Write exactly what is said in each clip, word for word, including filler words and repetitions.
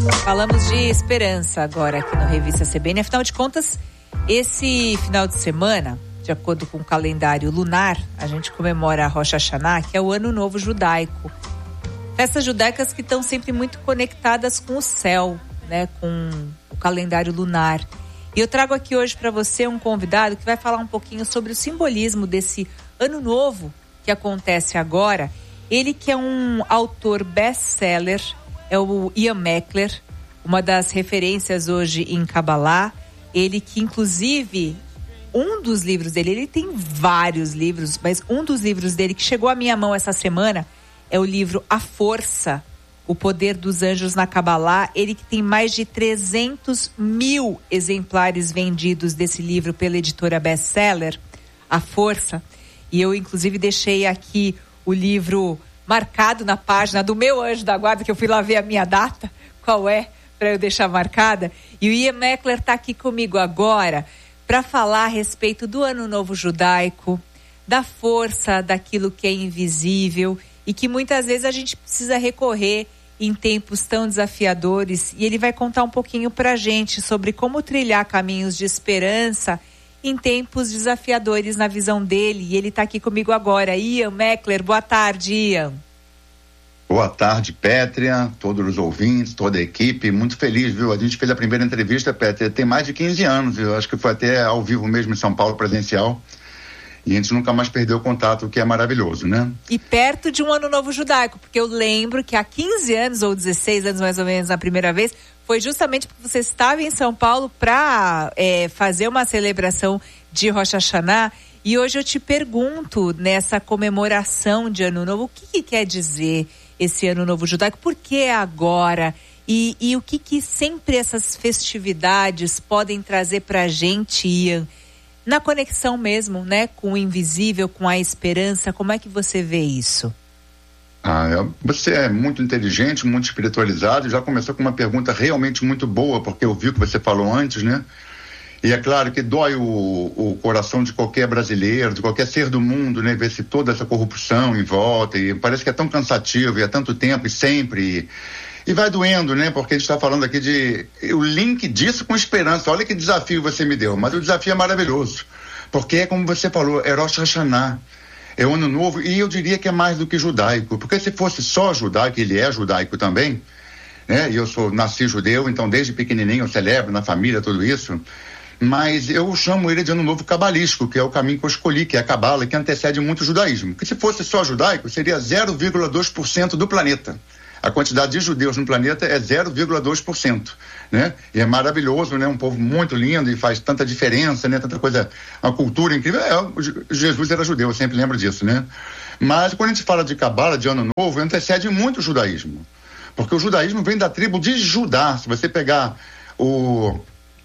Falamos de esperança agora aqui no Revista C B N. Afinal de contas, esse final de semana, de acordo com o calendário lunar, a gente comemora a Rosh Hashanah, que é o Ano Novo Judaico. Festas judaicas que estão sempre muito conectadas com o céu, né, com o calendário lunar. E eu trago aqui hoje para você um convidado que vai falar um pouquinho sobre o simbolismo desse Ano Novo que acontece agora. Ele que é um autor best-seller, é o Ian Meckler, uma das referências hoje em Kabbalah. Ele que, inclusive, um dos livros dele, ele tem vários livros, mas um dos livros dele que chegou à minha mão essa semana é o livro A Força, o Poder dos Anjos na Kabbalah. Ele que tem mais de trezentos mil exemplares vendidos desse livro pela editora best-seller, A Força. E eu, inclusive, deixei aqui o livro marcado na página do meu anjo da guarda, que eu fui lá ver a minha data, qual é, para eu deixar marcada. E o Ian Meckler está aqui comigo agora para falar a respeito do Ano Novo Judaico, da força daquilo que é invisível e que muitas vezes a gente precisa recorrer em tempos tão desafiadores. E ele vai contar um pouquinho para a gente sobre como trilhar caminhos de esperança em tempos desafiadores na visão dele. E ele está aqui comigo agora. Ian Meckler, boa tarde, Ian. Boa tarde, Pétria, todos os ouvintes, toda a equipe, muito feliz, viu? A gente fez a primeira entrevista, Pétria, tem mais de quinze anos, viu? Acho que foi até ao vivo mesmo em São Paulo, presencial, e a gente nunca mais perdeu o contato, o que é maravilhoso, né? E perto de um Ano Novo Judaico, porque eu lembro que há quinze anos, ou dezesseis anos mais ou menos, na primeira vez, foi justamente porque você estava em São Paulo para é, fazer uma celebração de Rosh Hashanah. E hoje eu te pergunto, nessa comemoração de Ano Novo, o que, que quer dizer esse Ano Novo Judaico? Por que agora? E, e o que, que sempre essas festividades podem trazer para a gente, Ian, na conexão mesmo, né, com o invisível, com a esperança? Como é que você vê isso? Ah, você é muito inteligente, muito espiritualizado, já começou com uma pergunta realmente muito boa, porque eu vi o que você falou antes, né? E é claro que dói o, o coração de qualquer brasileiro, de qualquer ser do mundo, né? Ver se toda essa corrupção em volta, e parece que é tão cansativo, e há tanto tempo, e sempre, e, e vai doendo, né? Porque a gente está falando aqui de, o link disso com esperança. Olha que desafio você me deu, mas o desafio é maravilhoso, porque é como você falou, é Rosh Hashanah, é o Ano Novo, e eu diria que é mais do que judaico, porque se fosse só judaico, ele é judaico também, né? E eu sou, nasci judeu, então desde pequenininho eu celebro na família tudo isso. Mas eu chamo ele de Ano Novo cabalístico, que é o caminho que eu escolhi, que é a cabala, que antecede muito o judaísmo. Que se fosse só judaico, seria zero vírgula dois por cento do planeta. A quantidade de judeus no planeta é zero vírgula dois por cento, né? E é maravilhoso, né? Um povo muito lindo e faz tanta diferença, né? Tanta coisa, uma cultura incrível. É, Jesus era judeu, eu sempre lembro disso, né? Mas quando a gente fala de cabala, de Ano Novo, antecede muito o judaísmo. Porque o judaísmo vem da tribo de Judá. Se você pegar o...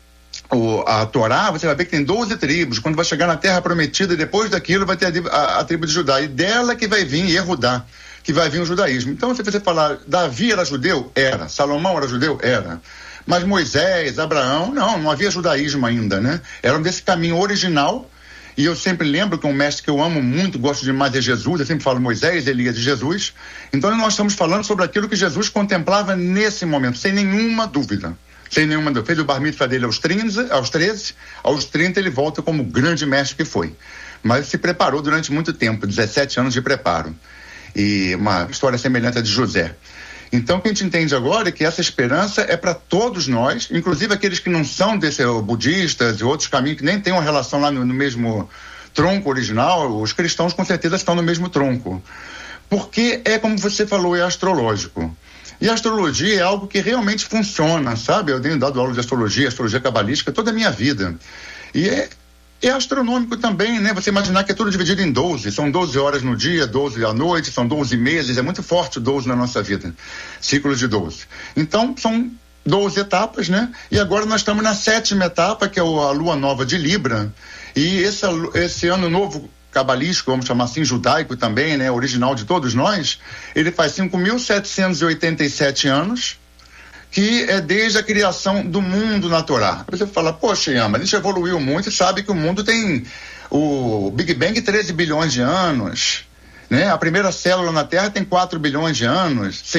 O, a Torá, você vai ver que tem doze tribos. Quando vai chegar na Terra Prometida, depois daquilo vai ter a, a, a tribo de Judá, e dela que vai vir Yehudá, que vai vir o judaísmo. Então, se você falar, Davi era judeu? Era. Salomão era judeu? Era. Mas Moisés, Abraão, não, não havia judaísmo ainda, né? Eram desse caminho original. E eu sempre lembro que um mestre que eu amo muito, gosto demais, é Jesus. Eu sempre falo Moisés, Elias e Jesus. Então nós estamos falando sobre aquilo que Jesus contemplava nesse momento, sem nenhuma dúvida. Sem nenhuma dúvida. Fez o bar mitzvah dele aos trinta, aos treze, aos trinta ele volta como grande mestre que foi. Mas se preparou durante muito tempo, dezessete anos de preparo. E uma história semelhante à de José. Então o que a gente entende agora é que essa esperança é para todos nós, inclusive aqueles que não são desse, budistas e outros caminhos que nem têm uma relação lá no, no mesmo tronco original. Os cristãos com certeza estão no mesmo tronco. Porque é como você falou, é astrológico. E a astrologia é algo que realmente funciona, sabe? Eu tenho dado aula de astrologia, astrologia cabalística toda a minha vida. E é, é astronômico também, né? Você imaginar que é tudo dividido em doze. São doze horas no dia, doze à noite, são doze meses. É muito forte o doze na nossa vida. Ciclos de doze. Então, são doze etapas, né? E agora nós estamos na sétima etapa, que é a lua nova de Libra. E esse, esse ano novo cabalístico, vamos chamar assim, judaico também, né, original de todos nós, ele faz cinco mil setecentos e oitenta e sete anos, que é desde a criação do mundo na Torá. Você fala, poxa, Ian, mas a gente evoluiu muito e sabe que o mundo tem o Big Bang treze bilhões de anos, né? A primeira célula na Terra tem quatro bilhões de anos, sim,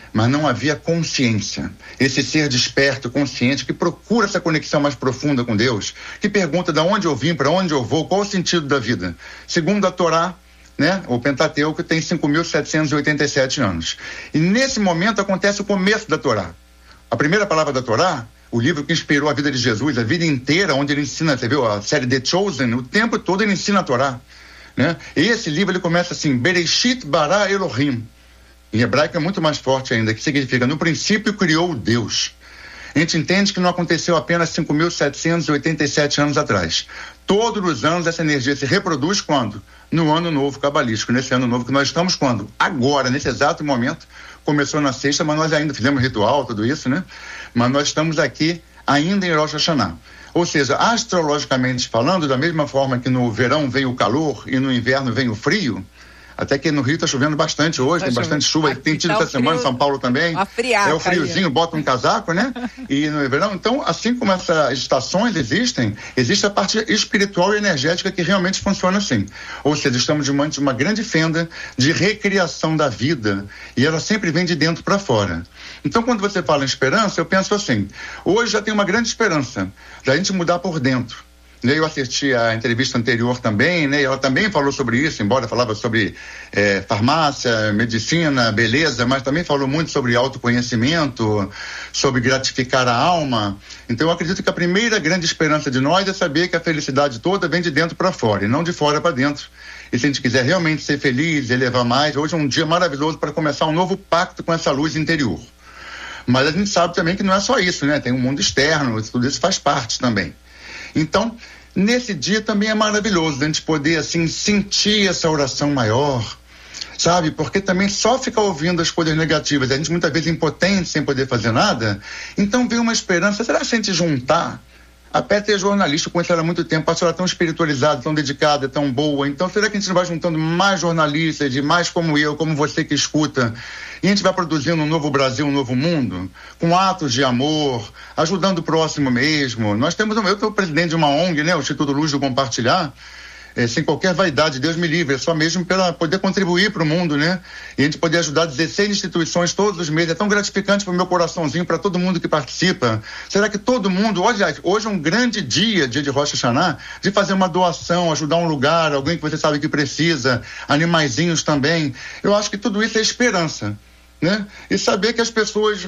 mas não havia consciência. Esse ser desperto, consciente, que procura essa conexão mais profunda com Deus, que pergunta de onde eu vim, para onde eu vou, qual o sentido da vida. Segundo a Torá, né, o Pentateuco tem cinco mil setecentos e oitenta e sete anos. E nesse momento acontece o começo da Torá. A primeira palavra da Torá, o livro que inspirou a vida de Jesus, a vida inteira, onde ele ensina, você viu a série The Chosen, o tempo todo ele ensina a Torá, né? E esse livro ele começa assim, Bereshit bara Elohim. Em hebraico é muito mais forte ainda, que significa, no princípio criou Deus. A gente entende que não aconteceu apenas cinco mil setecentos e oitenta e sete anos atrás. Todos os anos essa energia se reproduz quando? No ano novo cabalístico, nesse ano novo que nós estamos quando? Agora, nesse exato momento. Começou na sexta, mas nós ainda fizemos ritual, tudo isso, né? Mas nós estamos aqui ainda em Rosh Hashanah. Ou seja, astrologicamente falando, da mesma forma que no verão vem o calor e no inverno vem o frio, até que no Rio está chovendo bastante hoje, tá tem bastante chuva, tem tido essa semana em São Paulo também. É o friozinho, aí. Bota um casaco, né? E no verão, então, assim como essas estações existem, existe a parte espiritual e energética que realmente funciona assim. Ou seja, estamos diante de uma grande fenda de recriação da vida e ela sempre vem de dentro para fora. Então, quando você fala em esperança, eu penso assim, hoje já tem uma grande esperança da gente mudar por dentro. Eu assisti a entrevista anterior também, né? Ela também falou sobre isso, embora falava sobre é, farmácia, medicina, beleza, mas também falou muito sobre autoconhecimento, sobre gratificar a alma. Então eu acredito que a primeira grande esperança de nós é saber que a felicidade toda vem de dentro para fora e não de fora para dentro. E se a gente quiser realmente ser feliz, elevar mais, hoje é um dia maravilhoso para começar um novo pacto com essa luz interior. Mas a gente sabe também que não é só isso, né? Tem um mundo externo, tudo isso faz parte também. Então, nesse dia também é maravilhoso a gente poder, assim, sentir essa oração maior, sabe? Porque também só ficar ouvindo as coisas negativas, a gente muitas vezes impotente, sem poder fazer nada, então vem uma esperança, será que se a gente juntar? A Petra é jornalista, eu conheço ela há muito tempo, a senhora é tão espiritualizada, tão dedicada, tão boa, então será que a gente não vai juntando mais jornalistas, de mais como eu, como você que escuta, e a gente vai produzindo um novo Brasil, um novo mundo, com atos de amor, ajudando o próximo mesmo. Nós temos, eu sou presidente de uma O N G, né, o Instituto Luz do Compartilhar, é, sem qualquer vaidade, Deus me livre, é só mesmo para poder contribuir para o mundo, né? E a gente poder ajudar dezesseis instituições todos os meses, é tão gratificante para o meu coraçãozinho, para todo mundo que participa. Será que todo mundo, hoje, hoje é um grande dia, dia de Rosh Hashanah, de fazer uma doação, ajudar um lugar, alguém que você sabe que precisa, animaizinhos também. Eu acho que tudo isso é esperança. Né? E saber que as pessoas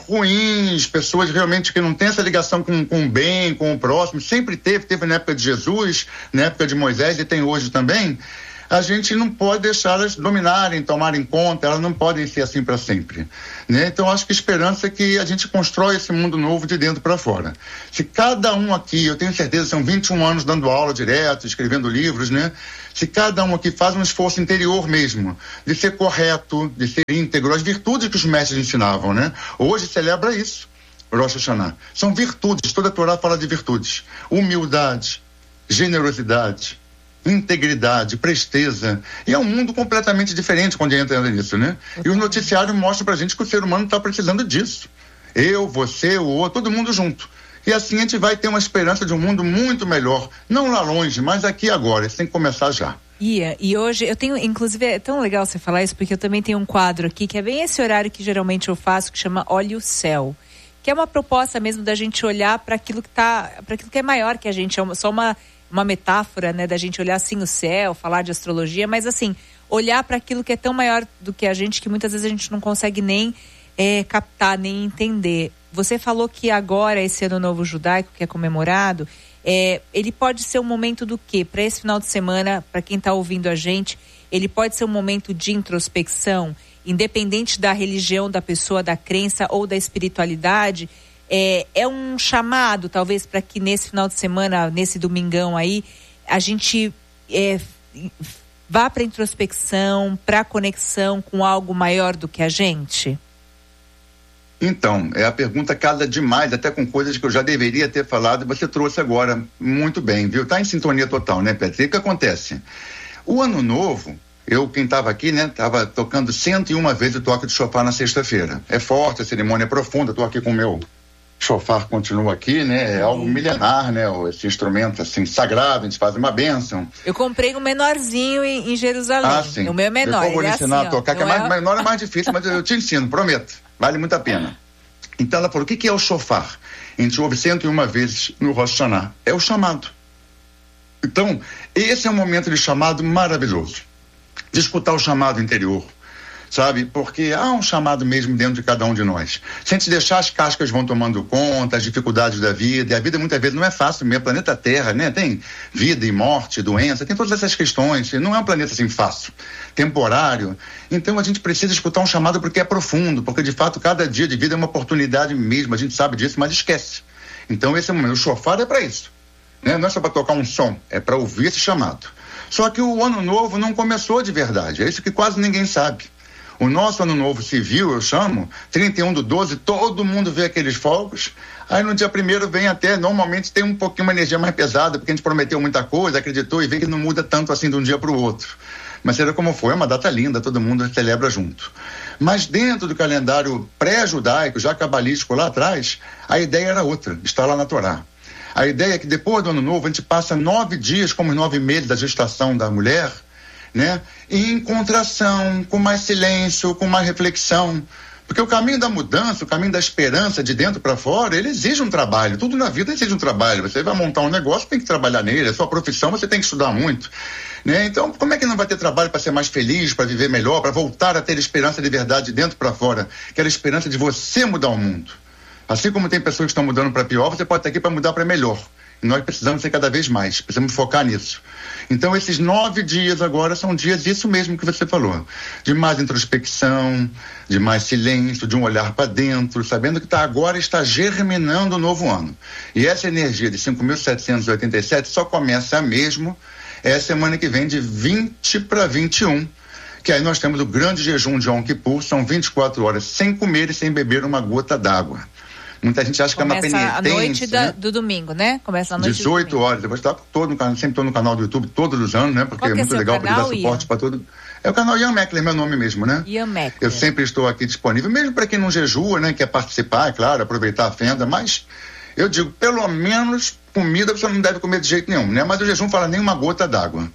ruins, pessoas realmente que não têm essa ligação com, com o bem, com o próximo, sempre teve, teve na época de Jesus, na época de Moisés e tem hoje também, a gente não pode deixá-las dominarem, tomarem conta, elas não podem ser assim para sempre, né? Então acho que a esperança é que a gente constrói esse mundo novo de dentro para fora. Se cada um aqui, eu tenho certeza, são vinte e um anos dando aula direto, escrevendo livros, né? Se cada um aqui faz um esforço interior mesmo, de ser correto, de ser íntegro, as virtudes que os mestres ensinavam, né? Hoje celebra isso, Rosh Hashanah. São virtudes, toda a Torá fala de virtudes. Humildade, generosidade, integridade, presteza, e é um mundo completamente diferente quando entra nisso, né? E o noticiário mostra pra gente que o ser humano está precisando disso. Eu, você, o outro, todo mundo junto. E assim a gente vai ter uma esperança de um mundo muito melhor, não lá longe, mas aqui agora, isso tem que começar já. Ia, e hoje eu tenho, inclusive é tão legal você falar isso, porque eu também tenho um quadro aqui, que é bem esse horário que geralmente eu faço, que chama Olhe o Céu, que é uma proposta mesmo da gente olhar para aquilo que tá, para aquilo que é maior que a gente, é uma, só uma uma metáfora, né, da gente olhar assim o céu, falar de astrologia, mas assim, olhar para aquilo que é tão maior do que a gente, que muitas vezes a gente não consegue nem é, captar, nem entender. Você falou que agora, esse ano novo judaico que é comemorado, é, ele pode ser um momento do quê? Para esse final de semana, para quem está ouvindo a gente, ele pode ser um momento de introspecção, independente da religião da pessoa, da crença ou da espiritualidade. É, é um chamado, talvez, para que nesse final de semana, nesse domingão aí, a gente é, vá para introspecção, para conexão com algo maior do que a gente? Então, é a pergunta casa demais, até com coisas que eu já deveria ter falado e você trouxe agora muito bem, viu? Tá em sintonia total, né, Petri? O que acontece? O ano novo, eu, quem estava aqui, né, estava tocando cento e uma vezes o toque de chofar na sexta-feira. É forte, a cerimônia é profunda, estou aqui com o meu chofar, continua aqui, né? É algo milenar, né? Esse instrumento, assim, sagrado, a gente faz uma bênção. Eu comprei um menorzinho em, em Jerusalém. Ah, sim. O meu é menor. Eu vou lhe é ensinar assim, a tocar, ó, que é mais, é... menor é mais difícil, mas eu te ensino, prometo. vale muito a pena. Então ela falou, o que, que é o shofar? A gente ouve cento e uma vezes no Rosh Hashanah. É o chamado. Então, esse é um momento de chamado maravilhoso. De escutar o chamado interior. Sabe? Porque há um chamado mesmo dentro de cada um de nós. Se a gente deixar, as cascas vão tomando conta, as dificuldades da vida, e a vida muitas vezes não é fácil mesmo, planeta Terra, né? Tem vida e morte, doença, tem todas essas questões, não é um planeta assim fácil, temporário. Então a gente precisa escutar um chamado porque é profundo, porque de fato cada dia de vida é uma oportunidade mesmo, a gente sabe disso, mas esquece. Então esse é o momento, o shofar é para isso, né? Não é só para tocar um som, é para ouvir esse chamado. Só que o ano novo não começou de verdade, é isso que quase ninguém sabe. O nosso ano novo civil, eu chamo, trinta e um do doze, todo mundo vê aqueles fogos. Aí no dia primeiro vem até, normalmente tem um pouquinho uma energia mais pesada, porque a gente prometeu muita coisa, acreditou e vê que não muda tanto assim de um dia para o outro. Mas seja como foi, é uma data linda, todo mundo celebra junto. Mas dentro do calendário pré-judaico, já cabalístico lá atrás, a ideia era outra, está lá na Torá. A ideia é que depois do ano novo a gente passa nove dias, como os nove meses da gestação da mulher, né? Em contração, com mais silêncio, com mais reflexão, porque o caminho da mudança, o caminho da esperança de dentro para fora, ele exige um trabalho, tudo na vida exige um trabalho. Você vai montar um negócio, tem que trabalhar nele, a sua profissão você tem que estudar muito, né? Então como é que não vai ter trabalho para ser mais feliz, para viver melhor, para voltar a ter esperança de verdade de dentro para fora, aquela esperança de você mudar o mundo? Assim como tem pessoas que estão mudando para pior, você pode estar aqui para mudar para melhor. E nós precisamos ser cada vez mais, precisamos focar nisso. Então esses nove dias agora são dias, isso mesmo que você falou, de mais introspecção, de mais silêncio, de um olhar para dentro, sabendo que tá, agora está germinando o novo ano. E essa energia de cinco mil setecentos e oitenta e sete só começa mesmo é a semana que vem, de vinte para vinte e um, que aí nós temos o grande jejum de Yom Kippur, são vinte e quatro horas sem comer e sem beber uma gota d'água. Muita gente acha Começa que é uma penitência. a noite da, né? do domingo, né? Começa a noite dezoito horas. Eu vou estar todo no canal, sempre estou no canal do YouTube todos os anos, né? Porque Qual é que é muito seu legal para dar canal, suporte para todo. É o canal Ian Meckler, meu nome mesmo, né? Ian Meckler. Eu sempre estou aqui disponível, mesmo para quem não jejua, né? Quer participar, é claro, aproveitar a fenda, mas eu digo, pelo menos comida você não deve comer de jeito nenhum, né? Mas o jejum fala nem uma gota d'água.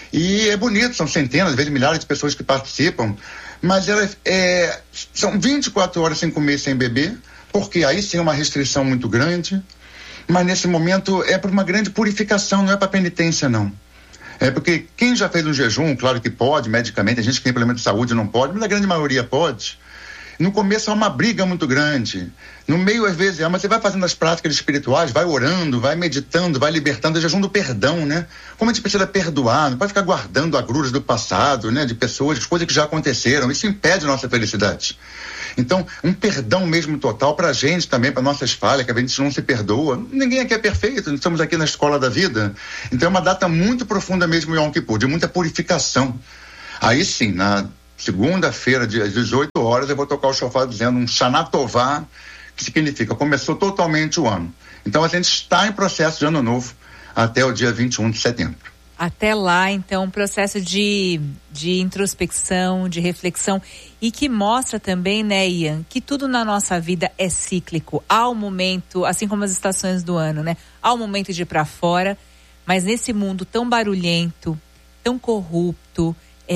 E é bonito, são centenas, às vezes milhares de pessoas que participam, mas ela, é, são vinte e quatro horas sem comer e sem beber, porque aí sim é uma restrição muito grande, mas nesse momento é para uma grande purificação, não é para penitência não. É porque quem já fez um jejum, claro que pode, medicamente, a gente que tem problema de saúde não pode, mas a grande maioria pode. No começo há uma briga muito grande, no meio às vezes é, mas você vai fazendo as práticas espirituais, vai orando, vai meditando, vai libertando, é jejum do perdão, né? Como a gente precisa perdoar, não pode ficar guardando agruras do passado, né? De pessoas, de coisas que já aconteceram, isso impede a nossa felicidade. Então, um perdão mesmo total pra gente também, para nossas falhas, que a gente não se perdoa. Ninguém aqui é perfeito, nós estamos aqui na escola da vida. Então é uma data muito profunda mesmo, Yom Kippur, de muita purificação. Aí sim, na segunda-feira, às dezoito horas, eu vou tocar o shofar dizendo um Shana Tová, que significa começou totalmente o ano. Então a gente está em processo de ano novo até o dia vinte e um de setembro. Até lá, então, um processo de, de introspecção, de reflexão, e que mostra também, né, Ian, que tudo na nossa vida é cíclico. Há um momento, assim como as estações do ano, né? Há um momento de ir para fora, mas nesse mundo tão barulhento, tão corrupto,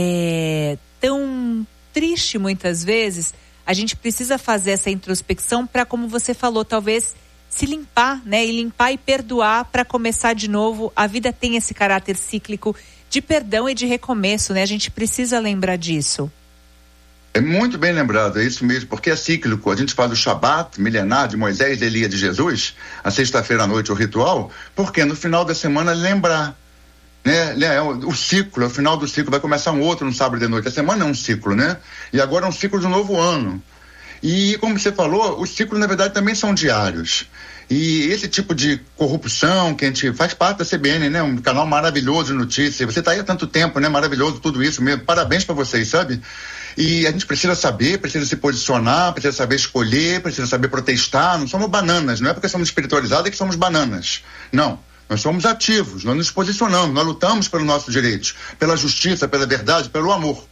é, tão triste muitas vezes, a gente precisa fazer essa introspecção para, como você falou, talvez se limpar, né? E limpar e perdoar para começar de novo. A vida tem esse caráter cíclico de perdão e de recomeço, né? A gente precisa lembrar disso. É muito bem lembrado, é isso mesmo, porque é cíclico. A gente faz o Shabat milenar de Moisés, de Elias, de Jesus, a sexta-feira à noite, o ritual, porque no final da semana lembrar, né? É o, o ciclo, é o final do ciclo, vai começar um outro no sábado de noite. A semana é um ciclo, né? E agora é um ciclo de um novo ano. E como você falou, os ciclos na verdade também são diários. E esse tipo de corrupção que a gente faz parte da C B N, né? Um canal maravilhoso de notícias. Você está aí há tanto tempo, né? Maravilhoso tudo isso mesmo. Parabéns para vocês, sabe? E a gente precisa saber, precisa se posicionar, precisa saber escolher, precisa saber protestar. Não somos bananas, não é porque somos espiritualizados que somos bananas. Não. Nós somos ativos, nós nos posicionamos, nós lutamos pelos nossos direitos, pela justiça, pela verdade, pelo amor.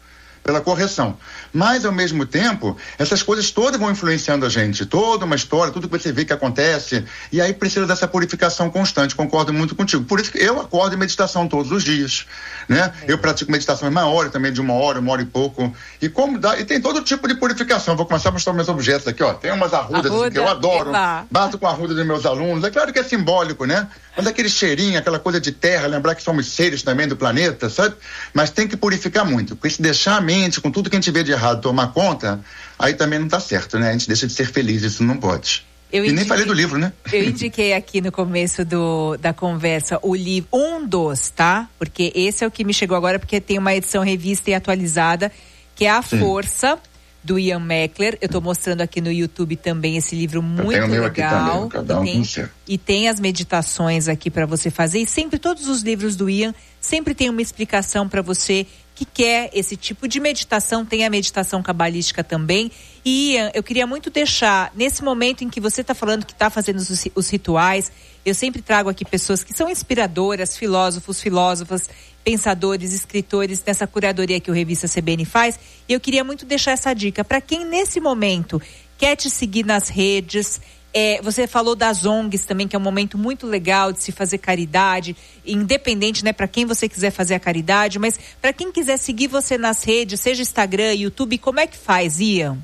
pela correção. Mas, ao mesmo tempo, essas coisas todas vão influenciando a gente, toda uma história, tudo que você vê que acontece, e aí precisa dessa purificação constante, concordo muito contigo. Por isso que eu acordo em meditação todos os dias, né? É. Eu pratico meditação em uma hora, também de uma hora, uma hora e pouco, e como dá, e tem todo tipo de purificação. Vou começar a mostrar meus objetos aqui, ó, tem umas arrudas Arruda, que eu adoro, eba. bato com a arruda dos meus alunos, é claro que é simbólico, né? Mas aquele cheirinho, aquela coisa de terra, lembrar que somos seres também do planeta, sabe? Mas tem que purificar muito, porque se deixar a mente, com tudo que a gente vê de errado, tomar conta, aí também não tá certo, né? A gente deixa de ser feliz, isso não pode. Eu e indiquei, nem falei do livro, né? Eu indiquei aqui no começo do, da conversa o livro, um dos, tá? Porque esse é o que me chegou agora, porque tem uma edição revista e atualizada, que é A Força, Sim. do Ian Meckler. Eu tô mostrando aqui no YouTube também esse livro muito legal. Tem o meu aqui também, cada um com seu. E tem as meditações aqui para você fazer. E sempre, todos os livros do Ian, sempre tem uma explicação para você que quer esse tipo de meditação. Tem a meditação cabalística também. E Ian, eu queria muito deixar, nesse momento em que você está falando que está fazendo os, os rituais, eu sempre trago aqui pessoas que são inspiradoras, filósofos, filósofas, pensadores, escritores, nessa curadoria que o Revista C B N faz. E eu queria muito deixar essa dica para quem nesse momento quer te seguir nas redes. É, você falou das O N Gs também, que é um momento muito legal de se fazer caridade, independente, né, para quem você quiser fazer a caridade, mas para quem quiser seguir você nas redes, seja Instagram, YouTube, como é que faz, Ian?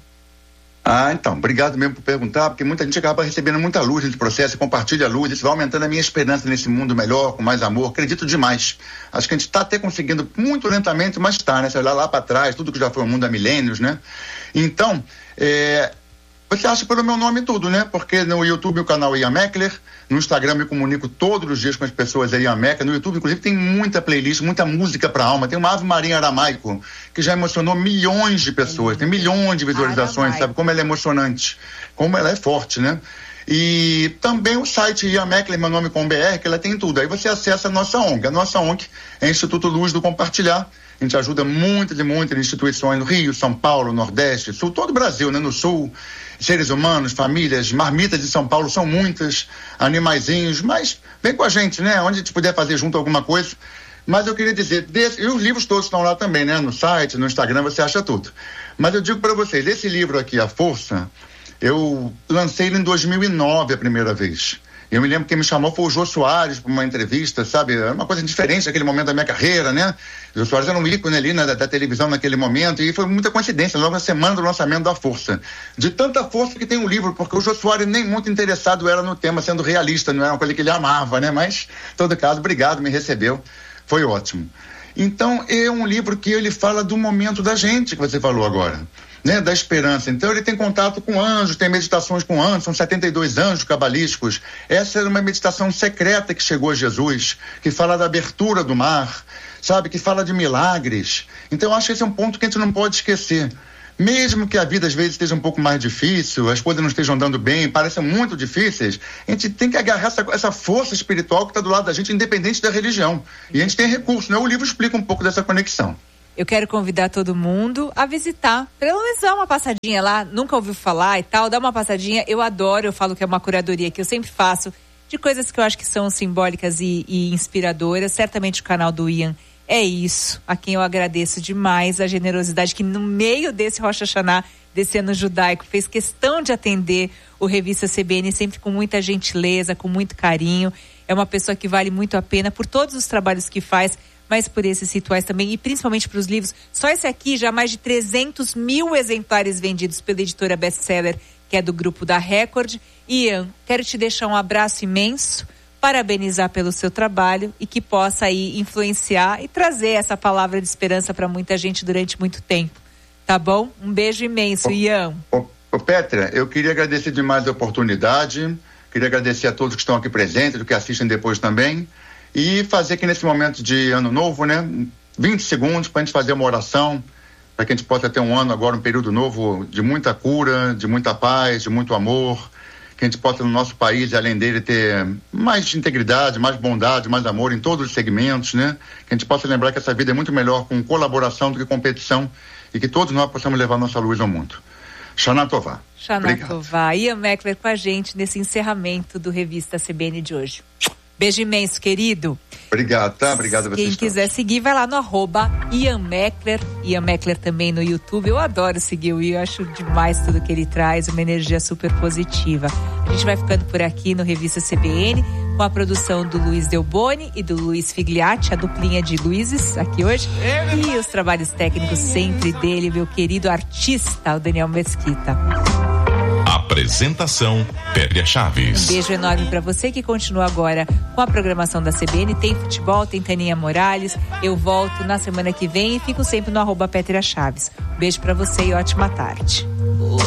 Ah, então, obrigado mesmo por perguntar, porque muita gente acaba recebendo muita luz nesse processo, compartilha a luz, isso vai aumentando a minha esperança nesse mundo melhor, com mais amor, acredito demais. Acho que a gente está até conseguindo muito lentamente, mas está, né? Você olhar lá para trás, tudo que já foi o mundo há milênios, né? Então, é... você acha pelo meu nome tudo, né? Porque no YouTube o canal Ian Meckler, no Instagram me comunico todos os dias com as pessoas aí, Ian Meckler. No YouTube, inclusive, tem muita playlist, muita música pra alma. Tem uma Ave Maria aramaico, que já emocionou milhões de pessoas, tem milhões de visualizações, aramaico. Sabe? Como ela é emocionante, como ela é forte, né? E também o site Ian Meckler, meu nome com B R, que ela tem tudo. Aí você acessa a nossa O N G. A nossa O N G é Instituto Luz do Compartilhar. A gente ajuda muitas e muitas instituições no Rio, São Paulo, Nordeste, Sul, todo o Brasil, né? No Sul, seres humanos, famílias, marmitas de São Paulo são muitas, animaizinhos, mas vem com a gente, né? Onde a gente puder fazer junto alguma coisa. Mas eu queria dizer, desse, e os livros todos estão lá também, né? No site, no Instagram, você acha tudo. Mas eu digo para vocês, esse livro aqui, A Força, eu lancei ele em dois mil e nove a primeira vez. Eu me lembro que quem me chamou foi o Jô Soares para uma entrevista, sabe? Era uma coisa diferente naquele momento da minha carreira, né? O Jô Soares era um ícone ali na, da, da televisão naquele momento e foi muita coincidência, logo na semana do lançamento da Força. De tanta força que tem o livro, porque o Jô Soares nem muito interessado era no tema, sendo realista, não era uma coisa que ele amava, né? Mas, em todo caso, obrigado, me recebeu, foi ótimo. Então, é um livro que ele fala do momento da gente, que você falou agora. Né, da esperança. Então ele tem contato com anjos, tem meditações com anjos, são setenta e dois anjos cabalísticos. Essa era uma meditação secreta que chegou a Jesus, que fala da abertura do mar, sabe, que fala de milagres. Então eu acho que esse é um ponto que a gente não pode esquecer. Mesmo que a vida às vezes esteja um pouco mais difícil, as coisas não estejam andando bem, parecem muito difíceis, a gente tem que agarrar essa, essa força espiritual que está do lado da gente, independente da religião. E a gente tem recurso, né? O livro explica um pouco dessa conexão. Eu quero convidar todo mundo a visitar, pelo menos dar uma passadinha lá, nunca ouviu falar e tal, dá uma passadinha. Eu adoro, eu falo que é uma curadoria que eu sempre faço, de coisas que eu acho que são simbólicas e, e inspiradoras. Certamente o canal do Ian é isso, a quem eu agradeço demais a generosidade que no meio desse Rosh Hashanah, desse ano judaico, fez questão de atender o Revista C B N, sempre com muita gentileza, com muito carinho. É uma pessoa que vale muito a pena por todos os trabalhos que faz, mas por esses rituais também, e principalmente para os livros. Só esse aqui, já mais de trezentos mil exemplares vendidos pela editora Bestseller, que é do grupo da Record. Ian, quero te deixar um abraço imenso, parabenizar pelo seu trabalho e que possa aí influenciar e trazer essa palavra de esperança para muita gente durante muito tempo. Tá bom? Um beijo imenso, ô, Ian. Ô, ô Petra, eu queria agradecer demais a oportunidade, queria agradecer a todos que estão aqui presentes, que assistem depois também, e fazer aqui nesse momento de ano novo, né, vinte segundos para a gente fazer uma oração, para que a gente possa ter um ano agora, um período novo de muita cura, de muita paz, de muito amor, que a gente possa no nosso país, além dele, ter mais integridade, mais bondade, mais amor em todos os segmentos, né, que a gente possa lembrar que essa vida é muito melhor com colaboração do que competição e que todos nós possamos levar nossa luz ao mundo. Shana Tová. Shana Tová. Ian Meckler com a gente nesse encerramento do Revista C B N de hoje. Beijo imenso, querido. Obrigado, tá? Obrigado a vocês. Quem quiser todos. Seguir, vai lá no arroba Ian Meckler. Ian Meckler também no YouTube. Eu adoro seguir o Ian, acho demais tudo que ele traz, uma energia super positiva. A gente vai ficando por aqui no Revista C B N, com a produção do Luiz Delboni e do Luiz Figliatti, a duplinha de Luizes aqui hoje. E os trabalhos técnicos sempre dele, meu querido artista, o Daniel Mesquita. Apresentação Pétria Chaves. Um beijo enorme para você que continua agora com a programação da C B N. Tem futebol, tem Taninha Morales. Eu volto na semana que vem e fico sempre no arroba Pétria Chaves. Um beijo para você e ótima tarde.